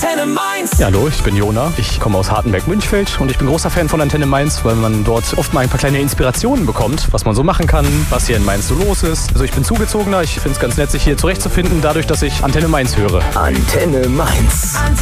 Antenne Mainz. Ja, hallo, ich bin Jona. Ich komme aus Hartenberg-Münchfeld und ich bin großer Fan von Antenne Mainz, weil man dort oft mal ein paar kleine Inspirationen bekommt, was man so machen kann, was hier in Mainz so los ist. Also ich bin Zugezogener, ich finde es ganz nett, sich hier zurechtzufinden, dadurch, dass ich Antenne Mainz höre. Antenne Mainz.